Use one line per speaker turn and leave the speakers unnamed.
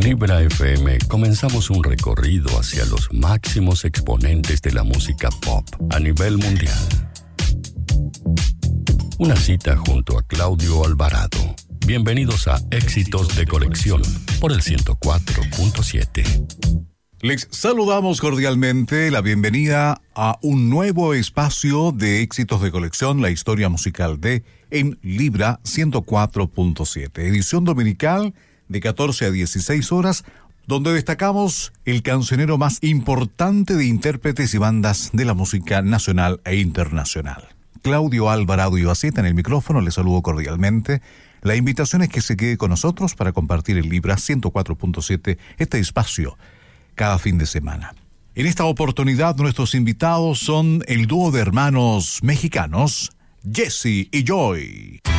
Libra FM comenzamos un recorrido hacia los máximos exponentes de la música pop a nivel mundial. Una cita junto a Claudio Alvarado. Bienvenidos a Éxitos de Colección por el 104.7.
Les saludamos cordialmente, la bienvenida a un nuevo espacio de Éxitos de Colección, la historia musical en Libra 104.7, edición dominical de 14 a 16 horas, donde destacamos el cancionero más importante de intérpretes y bandas de la música nacional e internacional. Claudio Alvarado y Baceta en el micrófono, les saludo cordialmente. La invitación es que se quede con nosotros para compartir en Libra 104.7 este espacio cada fin de semana. En esta oportunidad nuestros invitados son el dúo de hermanos mexicanos, Jesse y Joy.